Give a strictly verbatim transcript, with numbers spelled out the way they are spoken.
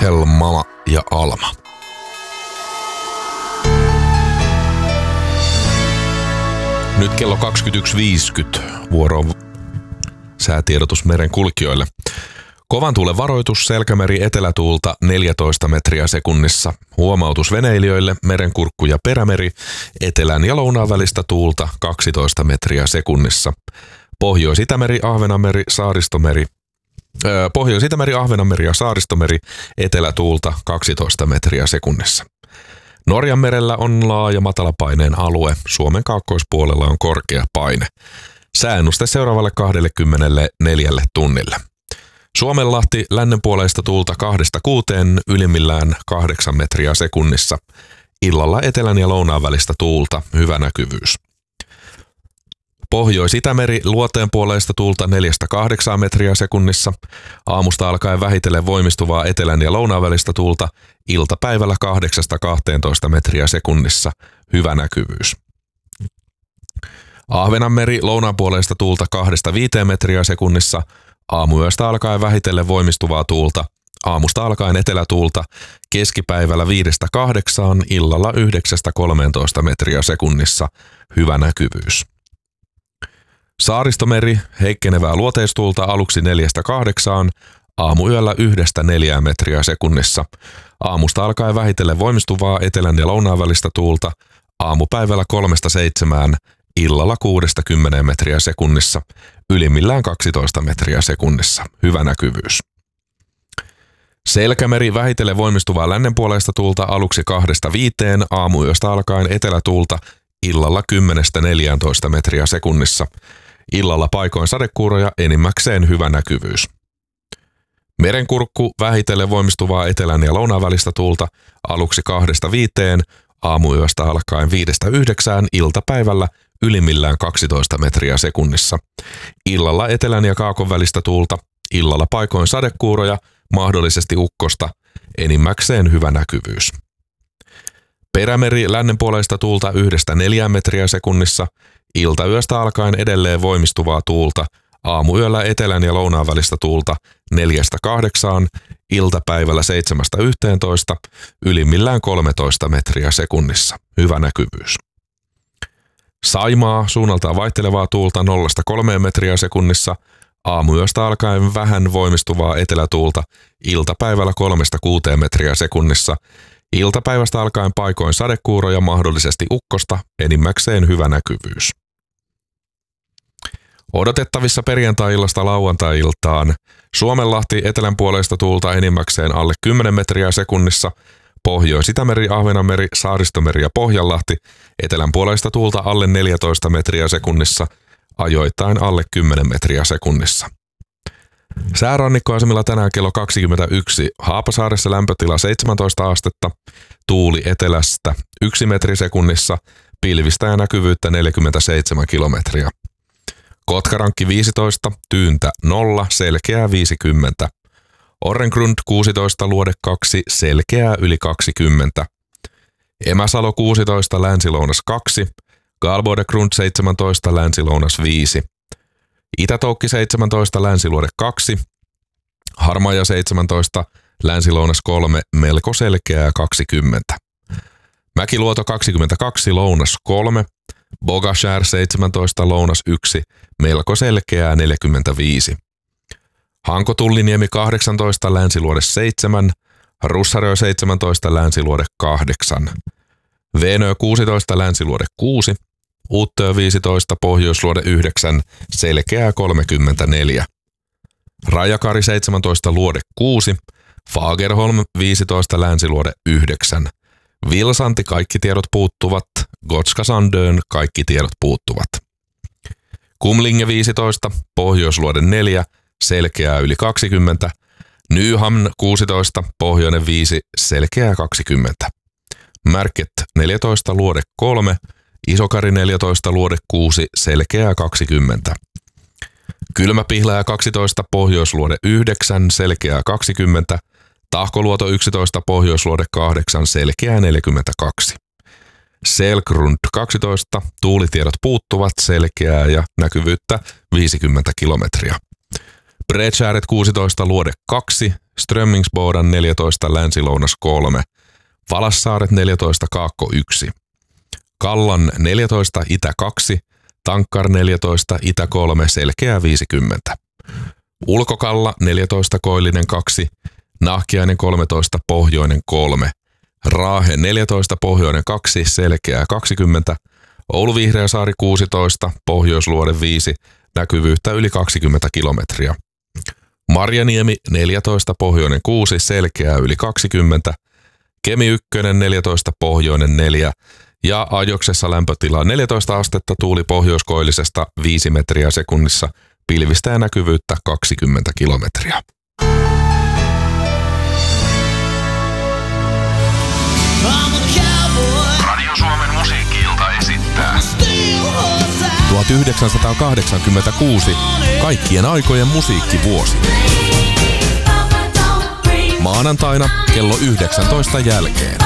Rahel, Mama ja Alma. Nyt kello kaksikymmentäyksi viisikymmentä vuoro on säätiedotus meren kulkijoille. Kovan tuulen varoitus, selkämeri etelätuulta neljätoista metriä sekunnissa. Huomautus veneilijöille, merenkurkku ja perämeri, etelän ja lounaan välistä tuulta kaksitoista metriä sekunnissa. Pohjois-Itämeri, Ahvenanmeri, Saaristomeri, öö, Pohjois-Itämeri, Ahvenanmeri ja Saaristomeri, etelätuulta kaksitoista metriä sekunnissa. Norjan merellä on laaja matalapaineen alue, Suomen kaakkoispuolella on korkea paine. Sääennuste seuraavalle kaksikymmentäneljä tunnille. Suomenlahti lännenpuoleista tuulta kahdesta kuuteen, ylimmillään kahdeksan metriä sekunnissa. Illalla etelän ja lounaan välistä tuulta, hyvä näkyvyys. Pohjois-Itämeri luoteenpuoleista tuulta neljästä kahdeksaan metriä sekunnissa. Aamusta alkaen vähitellen voimistuvaa etelän ja lounaan välistä tuulta, iltapäivällä kahdeksasta kahteentoista metriä sekunnissa, hyvä näkyvyys. Ahvenanmeri lounaanpuoleista tuulta kahdesta viiteen metriä sekunnissa. Aamuyöstä alkaen vähitellen voimistuvaa tuulta, aamusta alkaen etelätuulta, keskipäivällä viidestä kahdeksaan, illalla yhdeksästä kolmeentoista metriä sekunnissa, hyvä näkyvyys. Saaristomeri, heikkenevää luoteistuulta aluksi neljästä kahdeksaan, aamuyöllä yhdestä neljään metriä sekunnissa, aamusta alkaen vähitellen voimistuvaa etelän ja lounaan välistä tuulta, aamupäivällä kolmesta seitsemään, illalla kuudesta kymmeneen metriä sekunnissa, ylimmillään kaksitoista metriä sekunnissa, hyvä näkyvyys. Selkämeri, vähitellen voimistuvaa lännenpuoleista tuulta aluksi kahdesta viiteen, aamuyöstä alkaen etelätuulta, illalla kymmenestä neljääntoista metriä sekunnissa, illalla paikoin sadekuuroja, enimmäkseen hyvä näkyvyys. Merenkurkku, vähitellen voimistuvaa etelän ja lounaan välistä tuulta aluksi kahdesta viiteen, aamuyöstä alkaen viidestä yhdeksään, iltapäivällä ylimmillään kaksitoista metriä sekunnissa. Illalla etelän ja kaakon välistä tuulta, illalla paikoin sadekuuroja, mahdollisesti ukkosta, enimmäkseen hyvä näkyvyys. Perämeri lännenpuoleista tuulta yhdestä neljään metriä sekunnissa, iltayöstä alkaen edelleen voimistuvaa tuulta, aamuyöllä etelän ja lounaan välistä tuulta neljästä kahdeksaan, iltapäivällä seitsemästä yhteentoista, ylimmillään kolmetoista metriä sekunnissa, hyvä näkyvyys. Saimaa, suunnaltaan vaihtelevaa tuulta nollasta kolmeen metriä sekunnissa, aamuyöstä alkaen vähän voimistuvaa etelätuulta, iltapäivällä kolmesta kuuteen metriä sekunnissa, iltapäivästä alkaen paikoin sadekuuroja, mahdollisesti ukkosta, enimmäkseen hyvä näkyvyys. Odotettavissa perjantai-illasta lauantai-iltaan Suomenlahti etelänpuoleista tuulta enimmäkseen alle kymmenen metriä sekunnissa, Pohjois-Itämeri, Ahvenanmeri, Saaristomeri ja Pohjanlahti etelänpuoleista tuulta alle neljätoista metriä sekunnissa, ajoittain alle kymmenen metriä sekunnissa. Säärannikkoasemilla tänään kello kaksikymmentäyksi, Haapasaaressa lämpötila seitsemäntoista astetta, tuuli etelästä yksi metri sekunnissa, pilvistä ja näkyvyyttä neljäkymmentäseitsemän kilometriä. Kotkarankki viisitoista, tyyntä nolla, selkeää viisikymmentä. Orrengrund kuusitoista, luode kaksi, selkeää yli kaksikymmentä. Emäsalo kuusitoista, länsilounas kaksi, Galbodegrund seitsemäntoista, länsilounas viisi. Itätoukki seitsemäntoista, länsiluode kaksi, Harmaja seitsemäntoista, länsilounas kolme, melko selkeää kaksikymmentä. Mäkiluoto kaksikymmentäkaksi, lounas kolme, Bogashär seitsemäntoista, lounas yksi, melko selkeää neljäkymmentäviisi. Hanko-Tulliniemi kahdeksantoista, länsiluode seitsemän, Russarö seitsemäntoista, länsiluode kahdeksan. Veenö kuusitoista, länsiluode kuusi, Uuttöö viisitoista, pohjoisluode yhdeksän, selkeää kolmekymmentäneljä. Rajakari seitsemäntoista, luode kuusi, Fagerholm viisitoista, länsiluode yhdeksän. Vilsanti kaikki tiedot puuttuvat, Gotska Sandön kaikki tiedot puuttuvat. Kumlinge viisitoista, pohjoisluode neljä, selkeää yli kaksikymmentä. Nyhamn kuusitoista, pohjoinen viisi, selkeää kaksikymmentä. Märket neljätoista, luode kolme, Isokari neljätoista, luode kuusi, selkeää kaksikymmentä. Kylmäpihlää kaksitoista, pohjoisluode yhdeksän, selkeää kaksikymmentä. Tahkoluoto yksitoista, pohjoisluode kahdeksan, selkeää neljäkymmentäkaksi. Selgrund kaksitoista, tuulitiedot puuttuvat, selkeää ja näkyvyyttä viisikymmentä kilometriä. Bredskäret kuusitoista, Luode kaksi, Strömmingsbodan neljätoista, Länsi-Lounas kolme, Valassaaret neljätoista, Kaakko yksi, Kallan neljätoista, Itä kaksi, Tankkar neljätoista, Itä kolme, Selkeä viisikymmentä, Ulkokalla neljätoista, Koillinen kaksi, Nahkiainen kolmetoista, Pohjoinen kolme, Raahe neljätoista, Pohjoinen kaksi, Selkeä kaksikymmentä, Oulu Vihreäsaari kuusitoista, Pohjoisluode viisi, näkyvyyttä yli kaksikymmentä kilometriä. Marjaniemi neljätoista, Pohjoinen kuusi, Selkeää yli kaksikymmentä, Kemi yksi neljätoista, Pohjoinen neljä ja Ajoksessa lämpötila neljätoista astetta, tuuli pohjoiskoillisesta viisi metriä sekunnissa, pilvistä ja näkyvyyttä kaksikymmentä kilometriä. Radio Suomen musiikki-ilta esittää tuhatyhdeksänsataakahdeksankymmentäkuusi kaikkien aikojen musiikkivuosi. Maanantaina kello yhdeksäntoista jälkeen.